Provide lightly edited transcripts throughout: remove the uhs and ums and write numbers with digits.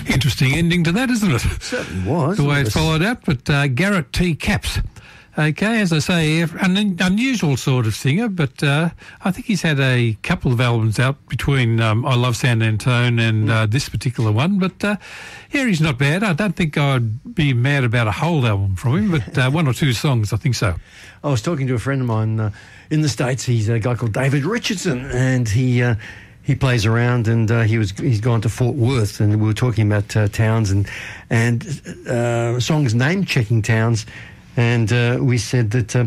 Interesting ending to that, isn't it? Certainly was. The way it's followed up, but Garrett T. Capps. Okay, as I say, an unusual sort of singer, but I think he's had a couple of albums out between I Love San Antone and this particular one. But, yeah, he's not bad. I don't think I'd be mad about a whole album from him, but one or two songs, I think so. I was talking to a friend of mine in the States. He's a guy called David Richardson, and he plays around, and he's gone to Fort Worth, and we were talking about towns and songs, name-checking towns. And we said that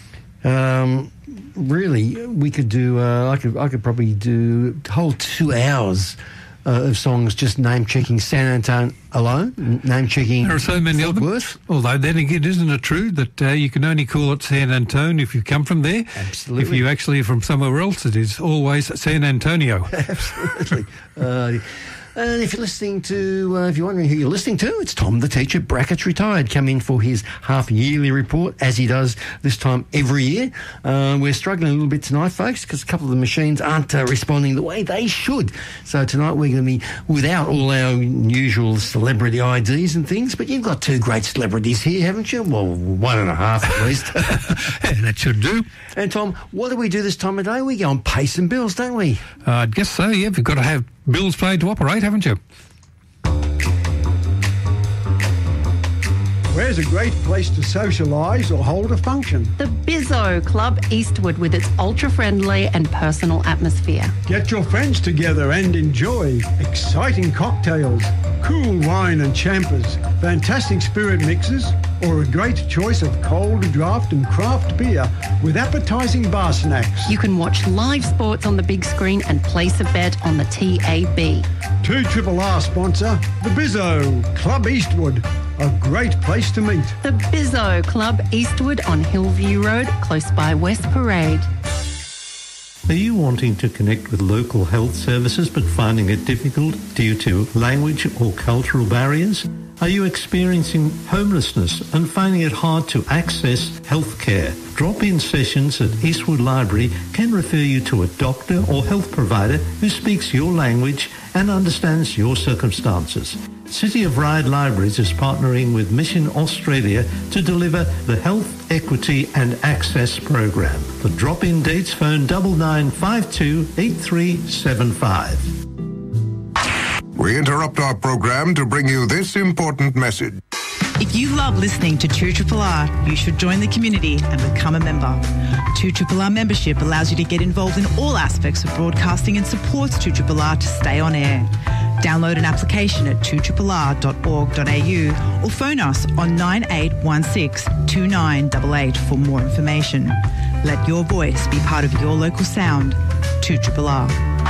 really we could do. I could probably do a whole 2 hours of songs just name checking San Antone alone. Name checking. There are so many of them. Worth. Although then again, isn't it true that you can only call it San Antone if you come from there? Absolutely. If you actually are from somewhere else, it is always San Antonio. Absolutely. And if you're listening to, if you're wondering who you're listening to, it's Tom the Teacher, Brackets Retired, come in for his half-yearly report, as he does this time every year. We're struggling a little bit tonight, folks, because a couple of the machines aren't responding the way they should. So tonight we're going to be without all our usual celebrity IDs and things, but you've got two great celebrities here, haven't you? Well, one and a half at least. Yeah, that should do. And Tom, what do we do this time of day? We go on pay some bills, don't we? I guess so, yeah. You've got to have bills paid to operate, haven't you? Where's a great place to socialise or hold a function? The Bizzo Club Eastwood, with its ultra-friendly and personal atmosphere. Get your friends together and enjoy exciting cocktails, cool wine and champers, fantastic spirit mixes, or a great choice of cold draft and craft beer with appetising bar snacks. You can watch live sports on the big screen and place a bet on the TAB. 2RRR sponsor, the Bizzo Club Eastwood. A great place to meet. The Bizzo Club Eastwood on Hillview Road, close by West Parade. Are you wanting to connect with local health services but finding it difficult due to language or cultural barriers? Are you experiencing homelessness and finding it hard to access healthcare? Drop-in sessions at Eastwood Library can refer you to a doctor or health provider who speaks your language and understands your circumstances. City of Ryde Libraries is partnering with Mission Australia to deliver the Health, Equity and Access program. For drop-in dates, phone 9952 8375. We interrupt our program to bring you this important message. If you love listening to 2RRR, you should join the community and become a member. 2RRR membership allows you to get involved in all aspects of broadcasting and supports 2RRR to stay on air. Download an application at 2RRR.org.au or phone us on 9816 2988 for more information. Let your voice be part of your local sound. 2RRR.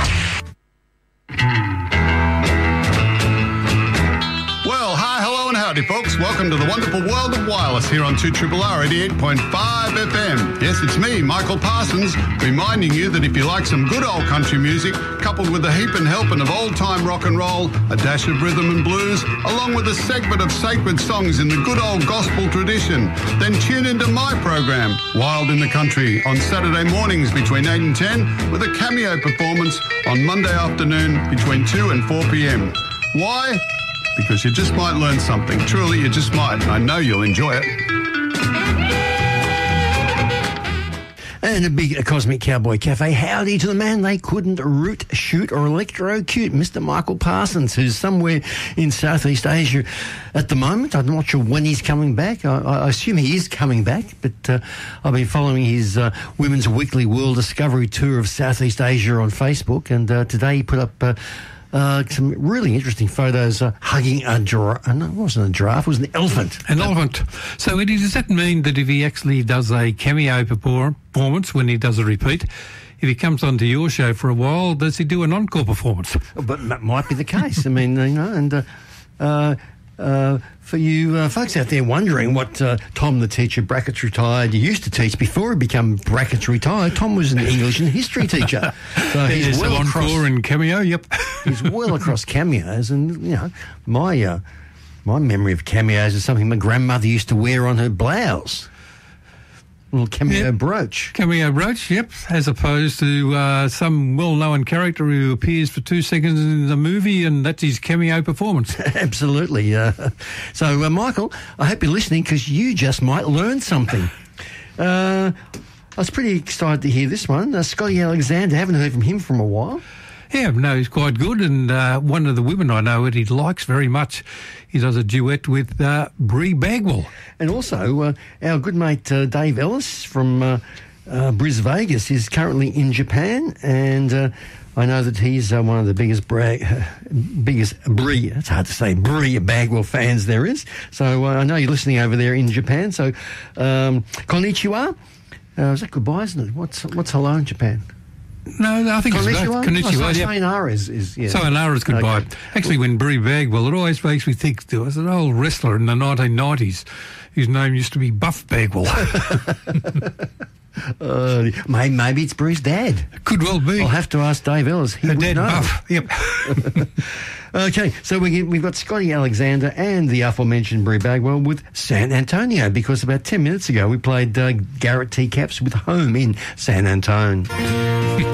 Howdy folks, welcome to the wonderful world of wireless here on 2RRR 88.5 FM. Yes, it's me, Michael Parsons, reminding you that if you like some good old country music, coupled with a heap and helping of old-time rock and roll, a dash of rhythm and blues, along with a segment of sacred songs in the good old gospel tradition, then tune into my program, Wild in the Country, on Saturday mornings between 8 and 10, with a cameo performance on Monday afternoon between 2 and 4 p.m. Why? Because you just might learn something. Truly, you just might. And I know you'll enjoy it. And a big Cosmic Cowboy Cafe. Howdy to the man they couldn't root, shoot or electrocute, Mr. Michael Parsons, who's somewhere in Southeast Asia at the moment. I'm not sure when he's coming back. I assume he is coming back, but I've been following his Women's Weekly World Discovery Tour of Southeast Asia on Facebook, and today he put up some really interesting photos hugging a giraffe. No, it wasn't a giraffe, it was an elephant. An elephant. So, Eddie, does that mean that if he actually does a cameo performance when he does a repeat, if he comes onto your show for a while, does he do an encore performance? But that might be the case. I mean, you know, and for you folks out there wondering what Tom the Teacher, Brackets Retired, used to teach before he became Brackets Retired, Tom was an English and history teacher. So he's well encore and cameo, yep. He's well across cameos, and, you know, my memory of cameos is something my grandmother used to wear on her blouse. little cameo Yep. brooch. Cameo brooch, yep, as opposed to some well-known character who appears for 2 seconds in the movie, and that's his cameo performance. Absolutely. So, Michael, I hope you're listening because you just might learn something. I was pretty excited to hear this one. Scotty Alexander, haven't heard from him for a while. Yeah, no, he's quite good, and one of the women I know that he likes very much, he does a duet with Bree Bagwell. And also, our good mate Dave Ellis from Bris Vegas is currently in Japan, and I know that he's one of the biggest Bree, it's hard to say, Bree Bagwell fans there is. So I know you're listening over there in Japan. So, konnichiwa. Is that goodbye, isn't it? What's hello in Japan? No, I think Konnichiwa? it's konnichiwa. Oh, Yep. sayonara is yeah. Sayonara is goodbye. Okay. Actually, when Bree Bagwell, it always makes me think there was an old wrestler in the 1990s whose name used to be Buff Bagwell. Maybe it's Bree's dad. Could well be. I'll have to ask Dave Ellis. He Her would dad know. Buff, yep. Okay, so we've got Scotty Alexander and the aforementioned Bree Bagwell with San Antonio, because about 10 minutes ago we played Garrett T. Capps with Home in San Antonio.